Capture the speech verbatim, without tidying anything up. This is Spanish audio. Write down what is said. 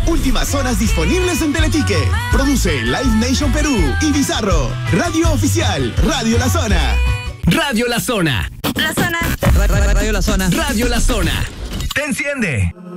Últimas zonas disponibles en Teletique. Produce Live Nation Perú y Bizarro. Radio Oficial, Radio La Zona. Radio La Zona. La Zona. Radio La Zona. Radio La Zona. Te enciende.